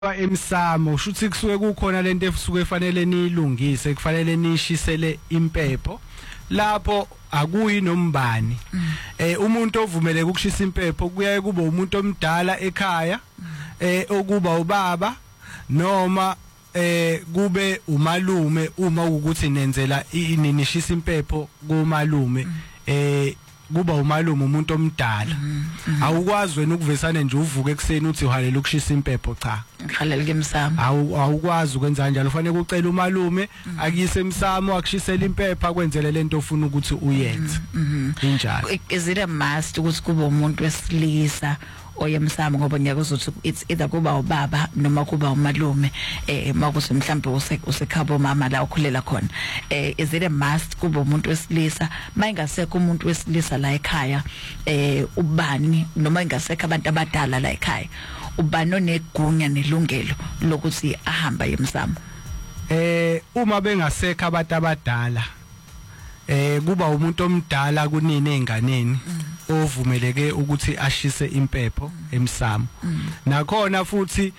emsamo shuthi kusuke kukhona lento efusuke efanele nilungise kufanele nishisele impepho lapho akuyi nombani umuntu ovumele ukushisa impepho kuyaye kube umuntu omdala ekhaya okuba ubaba noma kube umalume uma ukuthi nenzela inishisa impepho kumalume kuba umalume umuntu omdala awukwazi wena ukuvesana nje uvuke ekseni uthi uhalela ukushisa impepho cha ngihalela ke emsamo awukwazi ukwenza kanjalo ufanele ucela umalume akuyise emsamo akushisela impepho akwenzele lento ofuna ukuthi uyenze injalo is it a must ukuthi kube umuntu wesilisa oyemsamo ngoba ngiyakuzothi it's either kuba ubaba noma kuba umalume makuthi mhlambe usekhabo mama la ukhulela khona is it a must kuba umuntu wesilisa mayingasekho umuntu wesilisa la ekhaya ubani noma ingasekho abantu abadala la ekhaya ubani onegunya nelungelo lokuthi ahamba yemsamo uma bengasekho abantu abadala kuba umuntu omdala kunini enganeni ovumeleke ukuthi ashise impepho emsamo nakhona futhi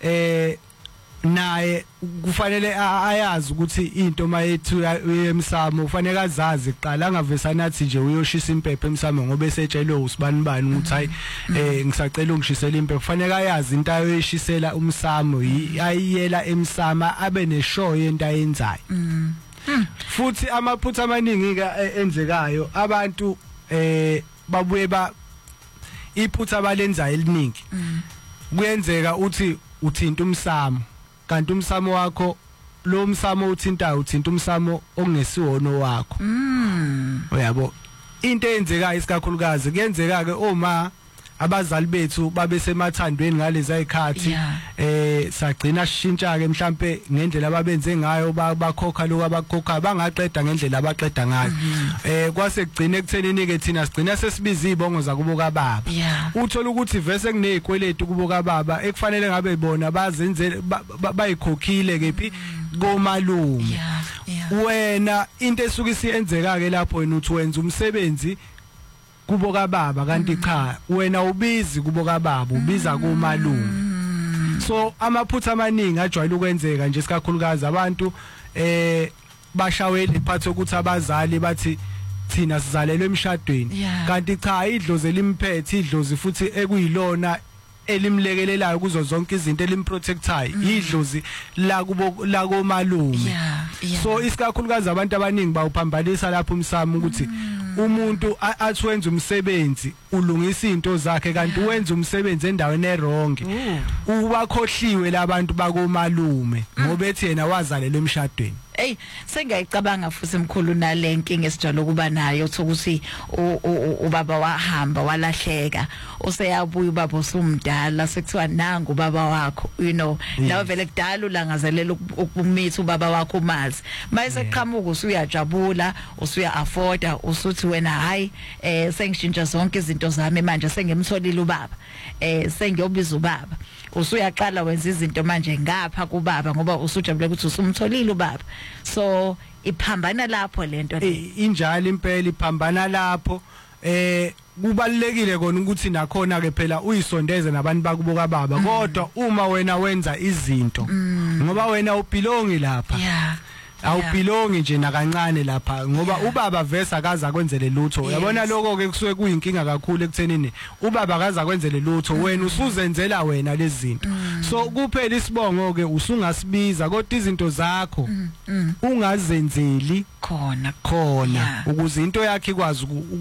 naye kufanele ayazi ukuthi into mayethu emsamo ufanele azazi kuqala angavesana athi nje uyoshisa impepho emsamo ngoba esetshelwe usibani ukuthi hayi ngisacela ungishisela impepho ufanele ayazi into ayoyishisela umsamo ayiyela emsama abe neshow yento ayenzayo futhi amaphutha amaningi enzekayo abantu babuye iphutha abalenzayo eliningi kuyenzeka uthi uthinta umsamo kanti umsamo wakho lo msamo uthintayo uthinta umsamo ongesiwona wakho uyabo into eyenzekayo isikakhulukazi kuyenzeka ke uma abazali bethu babe semathandweni ngalezi ayikhathi sagcina sishintsha ke mhlambe ngendlela ababenze ngayo bakhokha lokho abakhokha bangaqeda ngendlela abaqeda ngayo kwase kugcina ekuthenini ke thina sigcina sesibiza izibongo zakuboka baba uthola ukuthi vese kunezikweletu kuboka baba ekufanele ngabe bona bazenzele bayikhokhile kephi komalume wena into esuka isiyenzeka ke lapho wena uthi wenza umsebenzi kuboka baba kanti cha wena ubizi kuboka baba ubiza kumalume so amaphutha amaningi ajwayele ukwenzeka nje sikakhulukazi abantu bashawele phatho ukuthi abazali bathi thina sizalelwe emshadweni kanti cha idlozi elimphethe idlozi futhi ekuyilona elimlekelelayo kuzo zonke izinto elimprotectayo idlozi la komalume so isikakhulukazi abantu abaningi bawuphambalisa lapho umsamo ukuthi umuntu athi wenza umsebenzi ulungisa into zakhe kanti wenza umsebenzi endaweni eronge ubakhohliwe labantu bakomalume ngoba ethi yena wazalelwa emshadweni sengiyacabanga futhi emkhulu nalenkinga esijalo kuba nayo ukuthi ubaba wahamba walahleka useyabuya ubaba usumdala sekuthiwa nangu ubaba wakho you know nawe vele kudala ulangazelela ukumitha ubaba wakho umazi mayise qhamuka usuyajabula usuya afforda usuthi wena hayi sengishintsha zonke izinto zami manje sengimtholile ubaba sengiyobiza ubaba usuyaqala wenza izinto manje ngapha kubaba ngoba usujabule ukuthi usumtholile ubaba so iphambana lapho lento injalo impela iphambana lapho kubalekile kona ukuthi nakhona ke phela uyisondeze nabantu bakuboka baba kodwa uma wena wenza izinto ngoba wena ubelongi lapha awubelongi nje nakancane lapha ngoba ubaba vesa akaza kwenzele lutho uyabona lokho ke kusuke kuyinkinga kakhulu ekuthenini ubaba akaza kwenzele lutho wena usuzenzela wena lezi zinto so kuphela isibongo ke usungasibiza kodwa izinto zakho ungazenzeli khona ukuze into yakhe ikwazi